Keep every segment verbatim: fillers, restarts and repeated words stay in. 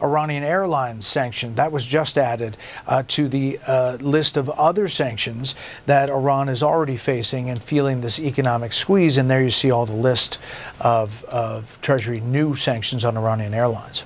Iranian Airlines sanction. That was just added uh, to the uh, list of other sanctions that Iran is already facing and feeling this economic squeeze. And there you see all the list of, of Treasury new sanctions on Iranian Airlines.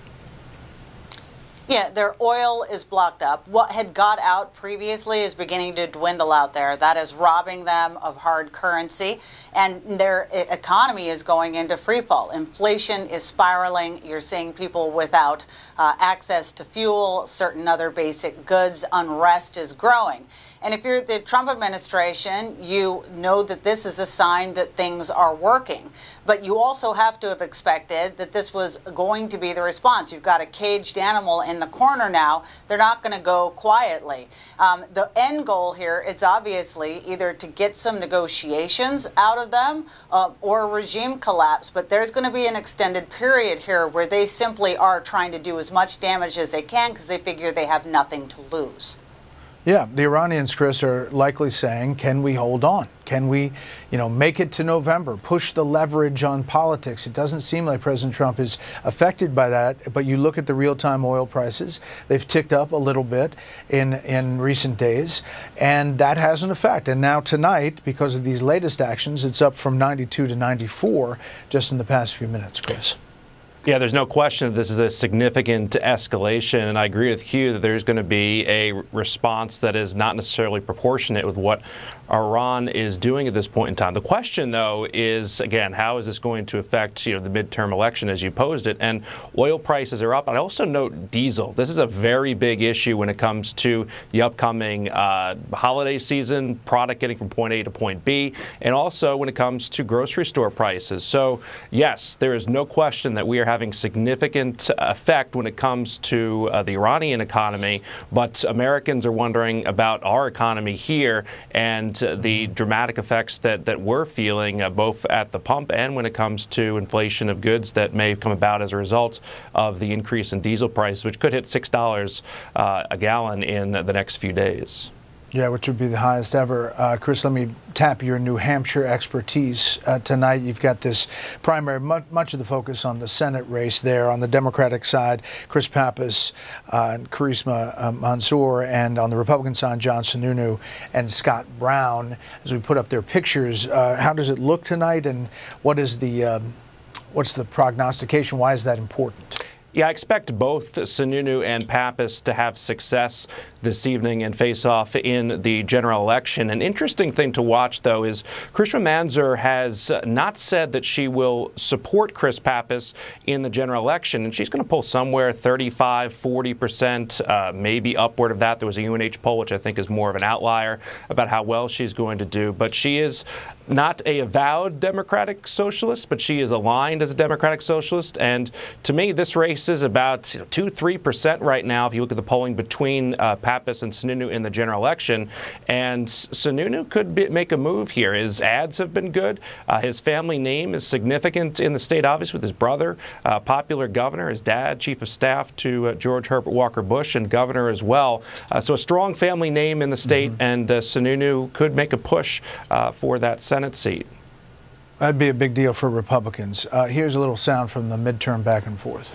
Yeah, their oil is blocked up. What had got out previously is beginning to dwindle out there. That is robbing them of hard currency, and their economy is going into free fall. Inflation is spiraling. You're seeing people without uh, access to fuel, certain other basic goods. Unrest is growing. And if you're the Trump administration, you know that this is a sign that things are working. But you also have to have expected that this was going to be the response. You've got a caged animal in the corner now. They're not going to go quietly. Um, the end goal here is obviously either to get some negotiations out of them uh, or a regime collapse. But there's going to be an extended period here where they simply are trying to do as much damage as they can because they figure they have nothing to lose. Yeah, the Iranians, Chris, are likely saying, can we hold on? Can we, you know, make it to November, push the leverage on politics? It doesn't seem like President Trump is affected by that, but you look at the real-time oil prices, they've ticked up a little bit in, in recent days, and that has an effect. And now tonight, because of these latest actions, it's up from ninety-two to ninety-four just in the past few minutes, Chris. Yeah, there's no question that this is a significant escalation, and I agree with Hugh that there's going to be a response that is not necessarily proportionate with what Iran is doing at this point in time. The question, though, is, again, how is this going to affect, you know, the midterm election as you posed it? And oil prices are up. I also note diesel. This is a very big issue when it comes to the upcoming uh, holiday season, product getting from point A to point B, and also when it comes to grocery store prices. So, yes, there is no question that we are having significant effect when it comes to uh, the Iranian economy, but Americans are wondering about our economy here and uh, the dramatic effects that, that we're feeling uh, both at the pump and when it comes to inflation of goods that may come about as a result of the increase in diesel prices, which could hit six dollars uh, a gallon in the next few days. Yeah, which would be the highest ever. Uh, Chris, let me tap your New Hampshire expertise uh, tonight. You've got this primary, much, much of the focus on the Senate race there. On the Democratic side, Chris Pappas uh, and Karisma uh, Mansour, and on the Republican side, John Sununu and Scott Brown. As we put up their pictures, uh, how does it look tonight, and what is the um, what's the prognostication? Why is that important? Yeah, I expect both Sununu and Pappas to have success this evening and face off in the general election. An interesting thing to watch, though, is Karisma Mansour has not said that she will support Chris Pappas in the general election, and she's going to pull somewhere thirty-five, forty percent, uh, maybe upward of that. There was a U N H poll, which I think is more of an outlier, about how well she's going to do. But she is not a avowed Democratic Socialist, but she is aligned as a Democratic Socialist. And to me, this race is about you know, two, three percent right now if you look at the polling between uh, Pappas and Sununu in the general election. And Sununu could be, make a move here. His ads have been good. Uh, his family name is significant in the state, obviously, with his brother, uh, popular governor, his dad, chief of staff to uh, George Herbert Walker Bush, and governor as well. Uh, so a strong family name in the state, mm-hmm. and uh, Sununu could make a push uh, for that Senate seat. That'd be a big deal for Republicans. Uh, here's a little sound from the midterm back and forth.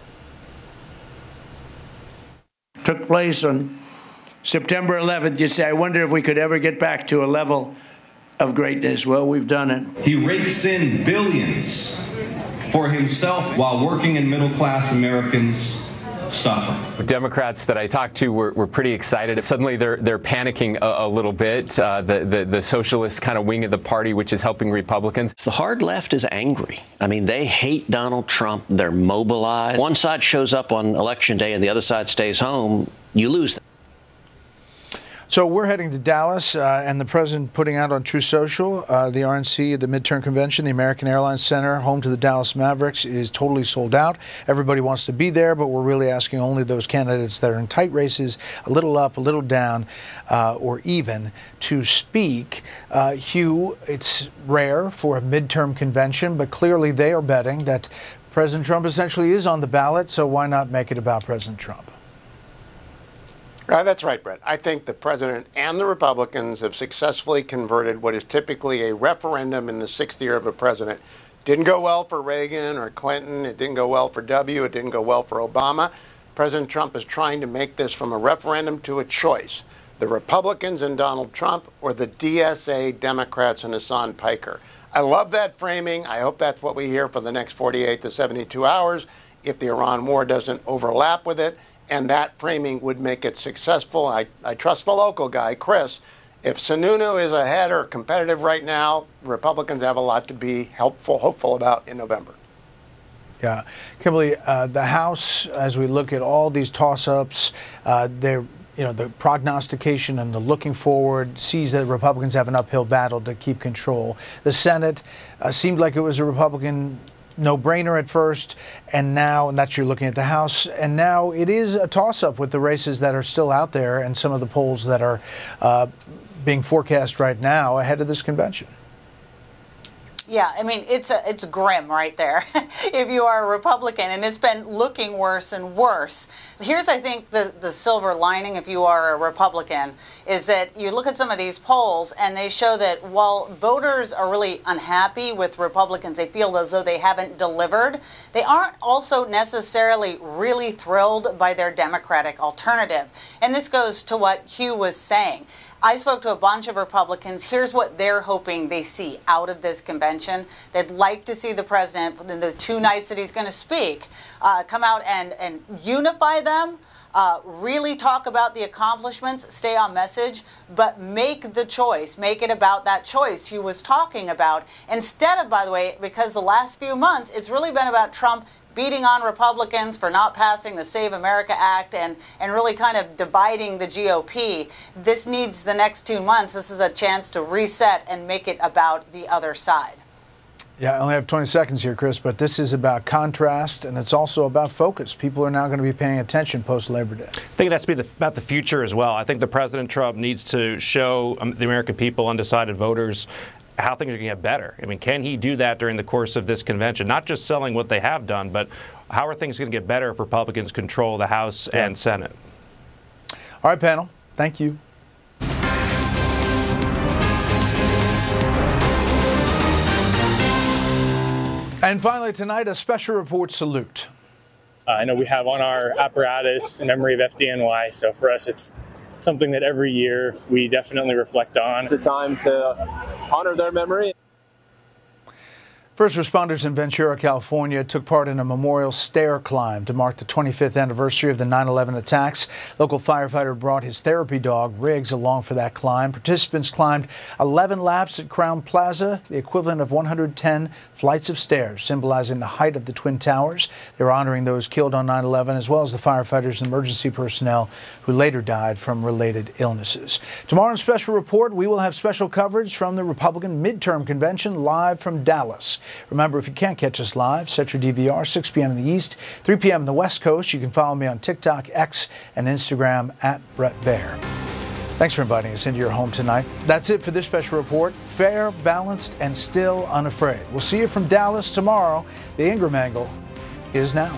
Took place on September eleventh. You say, I wonder if we could ever get back to a level of greatness. Well, we've done it. He rakes in billions for himself while working and middle-class Americans suffer. Democrats that I talked to were, were pretty excited. Suddenly they're they're panicking a, a little bit. Uh, the, the the socialist kind of wing of the party, which is helping Republicans. The hard left is angry. I mean, they hate Donald Trump. They're mobilized. One side shows up on election day and the other side stays home. You lose them. So we're heading to Dallas, uh, and the president putting out on Truth Social, uh, the R N C, the midterm convention, the American Airlines Center, home to the Dallas Mavericks, is totally sold out. Everybody wants to be there, but we're really asking only those candidates that are in tight races, a little up, a little down, uh, or even, to speak. Uh, Hugh, it's rare for a midterm convention, but clearly they are betting that President Trump essentially is on the ballot, so why not make it about President Trump? Uh, that's right, Brett. I think the president and the Republicans have successfully converted what is typically a referendum in the sixth year of a president Didn't go well for Reagan or Clinton. It didn't go well for W. It didn't go well for Obama. President Trump is trying to make this from a referendum to a choice. The Republicans and Donald Trump or the D S A Democrats and Hassan Piker. I love that framing. I hope that's what we hear for the next forty-eight to seventy-two hours if the Iran war doesn't overlap with it. And that framing would make it successful. I, I trust the local guy, Chris. If Sununu is ahead or competitive right now, Republicans have a lot to be helpful, hopeful about in November. Yeah. Kimberly, uh, the House, as we look at all these toss-ups, uh, they're you know, the prognostication and the looking forward sees that Republicans have an uphill battle to keep control. The Senate uh, seemed like it was a Republican no-brainer at first, and now, and that's you're looking at the House, and now it is a toss-up with the races that are still out there and some of the polls that are uh, being forecast right now ahead of this convention. Yeah, I mean, it's a, it's grim right there if you are a Republican, and it's been looking worse and worse. Here's, I think, the, the silver lining if you are a Republican, is that you look at some of these polls and they show that while voters are really unhappy with Republicans, they feel as though they haven't delivered, they aren't also necessarily really thrilled by their Democratic alternative. And this goes to what Hugh was saying. I spoke to a bunch of Republicans. Here's what they're hoping they see out of this convention. They'd like to see the president, in the two nights that he's going to speak, uh, come out and, and unify them, uh, really talk about the accomplishments, stay on message, but make the choice, make it about that choice he was talking about. Instead of, by the way, because the last few months, it's really been about Trump beating on Republicans for not passing the Save America Act and, and really kind of dividing the G O P. This needs the next two months. This is a chance to reset and make it about the other side. Yeah, I only have twenty seconds here, Chris, but this is about contrast, and it's also about focus. People are now going to be paying attention post-Labor Day. I think it has to be the, about the future as well. I think the President Trump needs to show um, the American people, undecided voters, how things are going to get better. I mean, can he do that during the course of this convention? Not just selling what they have done, but how are things going to get better if Republicans control the House yeah. and Senate? All right, panel. Thank you. And finally tonight, a special report salute. Uh, I know we have on our apparatus in memory of F D N Y, so for us it's something that every year we definitely reflect on. It's a time to honor their memory. First responders in Ventura, California took part in a memorial stair climb to mark the twenty-fifth anniversary of the nine eleven attacks. Local firefighter brought his therapy dog, Riggs, along for that climb. Participants climbed eleven laps at Crown Plaza, the equivalent of one hundred ten flights of stairs, symbolizing the height of the Twin Towers. They were honoring those killed on nine eleven, as well as the firefighters and emergency personnel who later died from related illnesses. Tomorrow in Special Report, we will have special coverage from the Republican midterm convention live from Dallas. Remember, if you can't catch us live, set your D V R, six p m in the East, three p m in the West Coast. You can follow me on TikTok, X, and Instagram at Bret Baier. Thanks for inviting us into your home tonight. That's it for this special report. Fair, balanced, and still unafraid. We'll see you from Dallas tomorrow. The Ingraham Angle is now.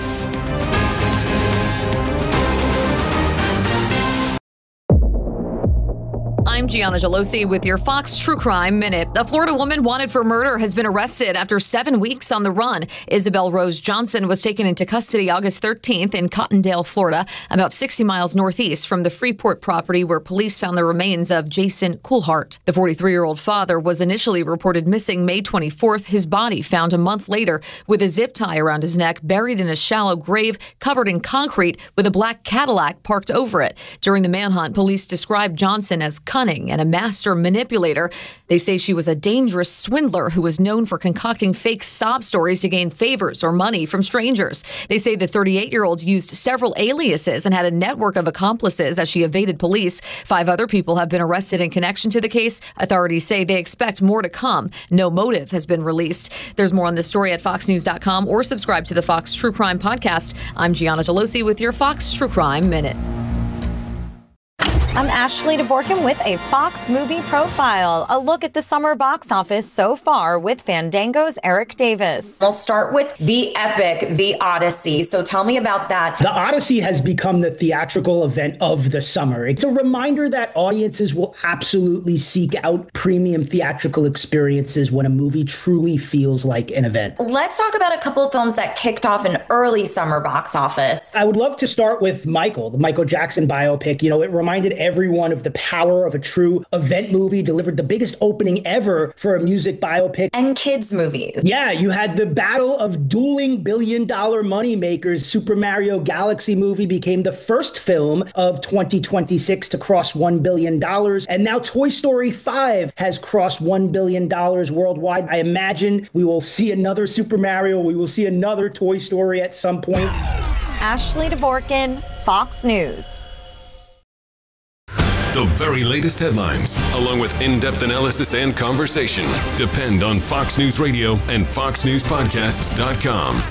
I'm Gianna Gelosi with your Fox True Crime Minute. A Florida woman wanted for murder has been arrested after seven weeks on the run. Isabel Rose Johnson was taken into custody August thirteenth in Cottondale, Florida, about sixty miles northeast from the Freeport property where police found the remains of Jason Coulthart. The forty-three-year-old father was initially reported missing May twenty-fourth. His body found a month later with a zip tie around his neck, buried in a shallow grave covered in concrete with a black Cadillac parked over it. During the manhunt, police described Johnson as cunning and a master manipulator. They say she was a dangerous swindler who was known for concocting fake sob stories to gain favors or money from strangers. They say the thirty-eight-year-old used several aliases and had a network of accomplices as she evaded police. Five other people have been arrested in connection to the case. Authorities say they expect more to come. No motive has been released. There's more on this story at fox news dot com or subscribe to the Fox True Crime podcast. I'm Gianna Gelosi with your Fox True Crime Minute. I'm Ashley Dvorkin with a Fox Movie Profile. A look at the summer box office so far with Fandango's Eric Davis. We'll start with the epic, The Odyssey. So tell me about that. The Odyssey has become the theatrical event of the summer. It's a reminder that audiences will absolutely seek out premium theatrical experiences when a movie truly feels like an event. Let's talk about a couple of films that kicked off an early summer box office. I would love to start with Michael, the Michael Jackson biopic. You know, it reminded everyone of the power of a true event movie, delivered the biggest opening ever for a music biopic. And kids movies. Yeah, you had the battle of dueling billion dollar money makers. Super Mario Galaxy movie became the first film of twenty twenty-six to cross one billion dollars. And now Toy Story five has crossed one billion dollars worldwide. I imagine we will see another Super Mario. We will see another Toy Story at some point. Ashley Dvorkin, Fox News. The very latest headlines, along with in-depth analysis and conversation, depend on Fox News Radio and fox news podcasts dot com.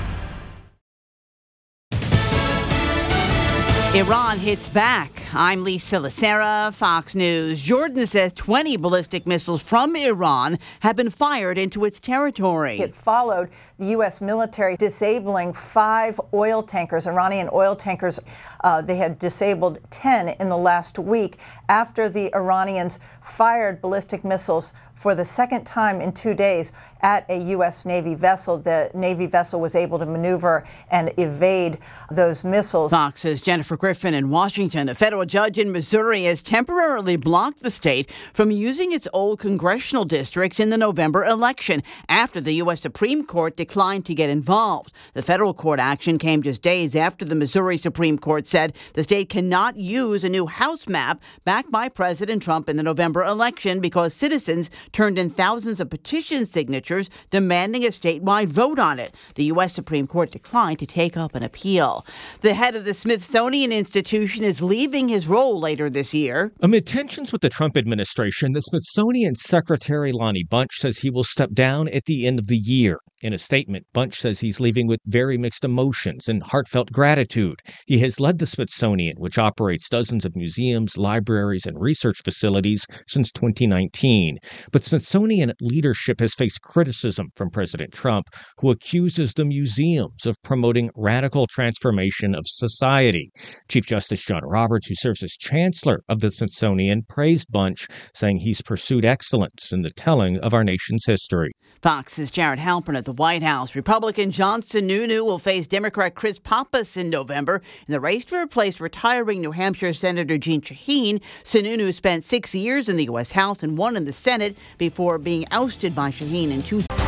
Iran hits back. I'm Lisa Lacera, Fox News. Jordan says twenty ballistic missiles from Iran have been fired into its territory. It followed the U S military disabling five oil tankers, Iranian oil tankers. Uh, they had disabled ten in the last week after the Iranians fired ballistic missiles for the second time in two days at a U S Navy vessel. The Navy vessel was able to maneuver and evade those missiles. Fox's Jennifer Griffin in Washington. A federal judge in Missouri has temporarily blocked the state from using its old congressional districts in the November election after the U S Supreme Court declined to get involved. The federal court action came just days after the Missouri Supreme Court said the state cannot use a new House map backed by President Trump in the November election because citizens turned in thousands of petition signatures demanding a statewide vote on it. The U S Supreme Court declined to take up an appeal. The head of the Smithsonian Institution is leaving his role later this year. Amid tensions with the Trump administration, the Smithsonian Secretary Lonnie Bunch says he will step down at the end of the year. In a statement, Bunch says he's leaving with very mixed emotions and heartfelt gratitude. He has led the Smithsonian, which operates dozens of museums, libraries, and research facilities since twenty nineteen. But Smithsonian leadership has faced criticism from President Trump, who accuses the museums of promoting radical transformation of society. Chief Justice John Roberts, who serves as chancellor of the Smithsonian, praised Bunch, saying he's pursued excellence in the telling of our nation's history. Fox's Jared Halpern at the White House. Republican John Sununu will face Democrat Chris Pappas in November in the race to replace retiring New Hampshire Senator Jeanne Shaheen. Sununu spent six years in the U S House and one in the Senate before being ousted by Shaheen in two thousand.